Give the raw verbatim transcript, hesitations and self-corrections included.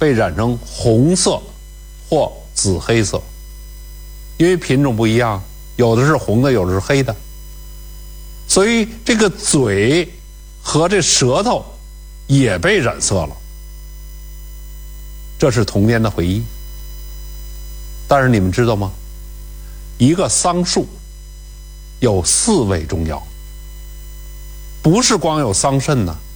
被染成红色或紫黑色，因为品种不一样，有的是红的，有的是黑的，所以这个嘴和这舌头也被染色了。这是童年的回忆。但是你们知道吗？一个桑树有四味中药，不是光有桑葚呢。